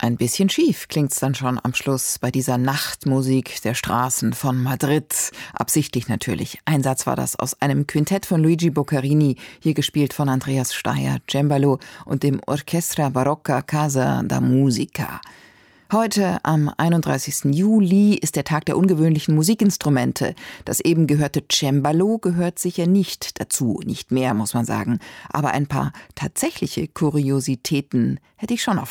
Ein bisschen schief klingt's dann schon am Schluss bei dieser Nachtmusik der Straßen von Madrid. Absichtlich natürlich. Ein Satz war das aus einem Quintett von Luigi Boccherini, hier gespielt von Andreas Steyer, Cembalo und dem Orchestra Barocca Casa da Musica. Heute, am 31. Juli, ist der Tag der ungewöhnlichen Musikinstrumente. Das eben gehörte Cembalo gehört sicher nicht dazu. Nicht mehr, muss man sagen. Aber ein paar tatsächliche Kuriositäten hätte ich schon auf